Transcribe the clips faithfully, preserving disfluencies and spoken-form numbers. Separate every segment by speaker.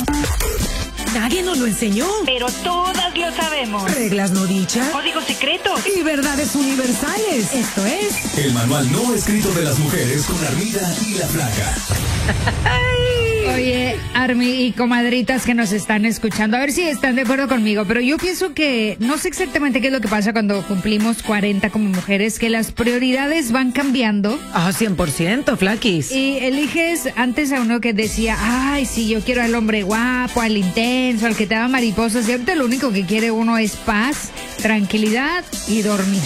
Speaker 1: Nadie nos lo enseñó.
Speaker 2: Pero todas lo sabemos.
Speaker 1: Reglas no dichas.
Speaker 2: Códigos secretos.
Speaker 1: Y verdades universales. Esto es...
Speaker 3: El manual no escrito de las mujeres con Armida y la Flaca.
Speaker 4: Oye, Armi y comadritas que nos están escuchando, a ver si están de acuerdo conmigo, pero yo pienso que no sé exactamente qué es lo que pasa cuando cumplimos cuarenta como mujeres, que las prioridades van cambiando.
Speaker 1: Ah, cien por ciento, flaquis.
Speaker 4: Y eliges antes a uno que decía, ay, sí, yo quiero al hombre guapo, al intenso, al que te da mariposas, y ahorita lo único que quiere uno es paz, tranquilidad y dormir.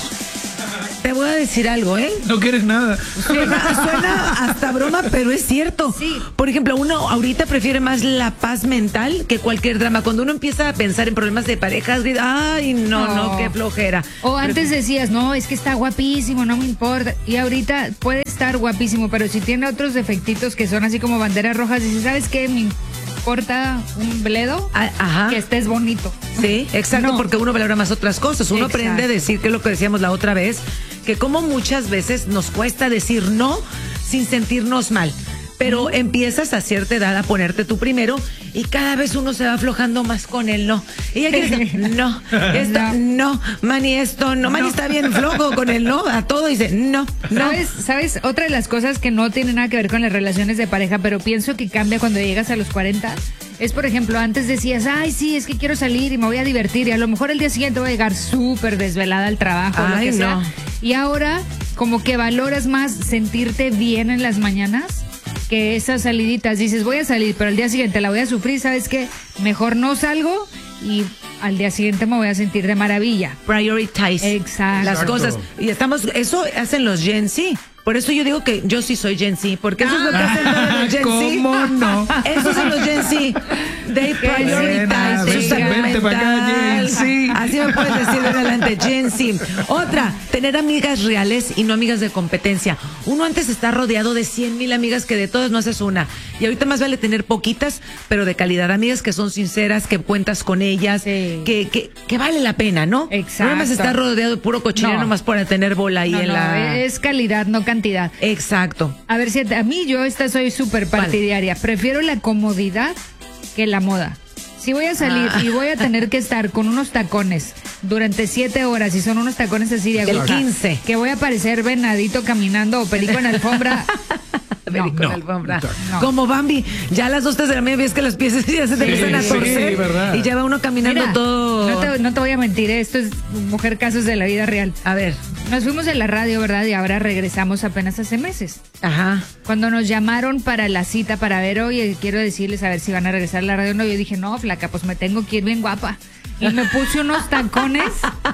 Speaker 1: Te voy a decir algo, ¿eh?
Speaker 5: No quieres nada.
Speaker 1: Suena, suena hasta broma, pero es cierto.
Speaker 4: Sí.
Speaker 1: Por ejemplo, uno ahorita prefiere más la paz mental que cualquier drama. Cuando uno empieza a pensar en problemas de parejas, grita, ay, no, no,
Speaker 4: No.
Speaker 1: qué flojera.
Speaker 4: O antes decías, no, es que está guapísimo, no me importa. Y ahorita puede estar guapísimo, pero si tiene otros defectitos que son así como banderas rojas, dices, ¿sabes qué? Me importa un bledo
Speaker 1: Ah, ajá.
Speaker 4: que estés bonito.
Speaker 1: Sí, exacto,
Speaker 4: No.
Speaker 1: porque uno valora más otras cosas. Uno
Speaker 4: Exacto.
Speaker 1: aprende a decir, que es lo que decíamos la otra vez, que como muchas veces nos cuesta decir no sin sentirnos mal. Pero empiezas a cierta edad a ponerte tú primero y cada vez uno se va aflojando más con el no. Y ya quieres, no, esto,
Speaker 4: No.
Speaker 1: no, Mani, esto, no, Mani está bien flojo con el no, a todo dice, no, no.
Speaker 4: ¿Sabes? ¿Sabes? Otra de las cosas que no tiene nada que ver con las relaciones de pareja, pero pienso que cambia cuando llegas a los cuarenta, es, por ejemplo, antes decías, ay, sí, es que quiero salir y me voy a divertir, y a lo mejor el día siguiente voy a llegar súper desvelada al trabajo, o lo
Speaker 1: Ay,
Speaker 4: que sea.
Speaker 1: no.
Speaker 4: Y ahora, como que valoras más sentirte bien en las mañanas que esas saliditas. Dices, voy a salir, pero al día siguiente la voy a sufrir, ¿sabes qué? Mejor no salgo y al día siguiente me voy a sentir de maravilla.
Speaker 1: Prioritize
Speaker 4: Exacto.
Speaker 1: las
Speaker 5: Exacto.
Speaker 1: cosas. Y estamos, eso hacen los Gen Z. Por eso yo digo que yo sí soy Gen Z, porque eso es lo que hacen todos los Gen Z.
Speaker 5: ¿Cómo no?
Speaker 1: Esos son los Gen Z. They
Speaker 5: Buena,
Speaker 1: prioritize.
Speaker 5: vente,
Speaker 1: salud
Speaker 5: vente pa' acá,
Speaker 1: mental.
Speaker 5: Gen Z.
Speaker 1: Así me puedes decir de adelante, Gen Z. Otra, tener amigas reales y no amigas de competencia. Uno antes está rodeado de cien mil amigas que de todas no haces una. Y ahorita más vale tener poquitas, pero de calidad. Amigas que son sinceras, que cuentas con ellas,
Speaker 4: Sí.
Speaker 1: que, que, que vale la pena, ¿no?
Speaker 4: Exacto.
Speaker 1: No nada más estar rodeado de puro cochinero
Speaker 4: No.
Speaker 1: nomás para tener bola ahí
Speaker 4: No,
Speaker 1: en
Speaker 4: no,
Speaker 1: la...
Speaker 4: es calidad, no cantidad.
Speaker 1: Exacto.
Speaker 4: A ver, si a mí yo esta soy súper partidaria. Prefiero la comodidad que la moda. Si voy a salir
Speaker 1: Ah.
Speaker 4: y voy a tener que estar con unos tacones durante siete horas, y son unos tacones así de
Speaker 1: Del
Speaker 4: aguja,
Speaker 1: quince.
Speaker 4: que voy a parecer venadito caminando o perico en alfombra. No,
Speaker 1: Con la alfombra.
Speaker 4: no.
Speaker 1: Como Bambi, ya a las dos tres de la mañana ves que las piezas ya se te
Speaker 5: Sí,
Speaker 1: empiezan a
Speaker 5: sí,
Speaker 1: torcer
Speaker 5: verdad.
Speaker 1: y ya va uno caminando
Speaker 4: Mira,
Speaker 1: todo.
Speaker 4: no te, no te voy a mentir, esto es mujer casos de la vida real.
Speaker 1: A ver,
Speaker 4: Nos fuimos de la radio, ¿verdad? Y ahora regresamos apenas hace meses.
Speaker 1: ajá.
Speaker 4: Cuando nos llamaron para la cita para ver, oye, quiero decirles a ver si van a regresar a la radio o no, yo dije, no, flaca, pues me tengo que ir bien guapa. Y me puse unos tacones.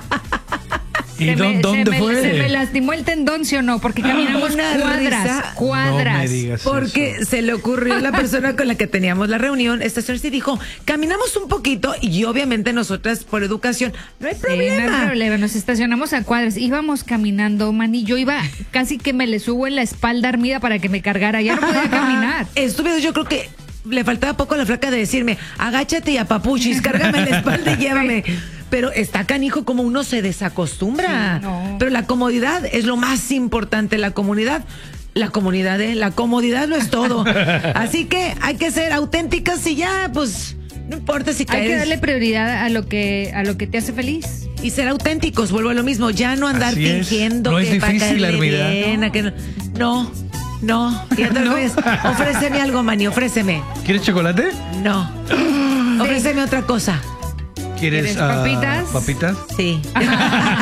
Speaker 5: ¿Y
Speaker 4: Se
Speaker 5: dó-
Speaker 4: me-
Speaker 5: dónde
Speaker 4: se me-
Speaker 5: fue?
Speaker 4: Se me lastimó el tendón, ¿sí o no? Porque caminamos
Speaker 1: Una
Speaker 4: cuadras,
Speaker 1: risa.
Speaker 4: cuadras.
Speaker 5: No me digas
Speaker 1: Porque
Speaker 5: eso.
Speaker 1: se le ocurrió a la persona con la que teníamos la reunión, estacionarse y dijo, caminamos un poquito y obviamente nosotras por educación, no hay
Speaker 4: Sí,
Speaker 1: problema.
Speaker 4: no hay problema, nos estacionamos a cuadras, íbamos caminando, man, y yo iba casi que me le subo en la espalda armida para que me cargara, ya no podía caminar.
Speaker 1: Estúpido, yo creo que le faltaba poco a la flaca de decirme, agáchate y apapuchis, cárgame en la espalda y llévame. Pero está canijo como uno se desacostumbra.
Speaker 4: Sí, no.
Speaker 1: Pero la comodidad es lo más importante, la comunidad. La comunidad, ¿eh? La comodidad lo es todo. Así que hay que ser auténticas y ya, pues, no importa si
Speaker 4: Hay
Speaker 1: caes.
Speaker 4: que darle prioridad a lo que a lo que te hace feliz.
Speaker 1: Y ser auténticos, vuelvo a lo mismo, ya no andar
Speaker 5: Así es.
Speaker 1: fingiendo
Speaker 5: No es
Speaker 1: que para
Speaker 5: difícil,
Speaker 1: caerle
Speaker 5: Armida.
Speaker 1: bien, a que no. No, no. Y otra
Speaker 5: ¿No?
Speaker 1: vez, ofréceme algo, Manny, ofréceme.
Speaker 5: ¿Quieres chocolate?
Speaker 1: No. Ofréceme otra cosa.
Speaker 5: ¿Quieres
Speaker 4: ¿Quieres
Speaker 5: ah,
Speaker 4: papitas?
Speaker 5: papitas?
Speaker 1: Sí.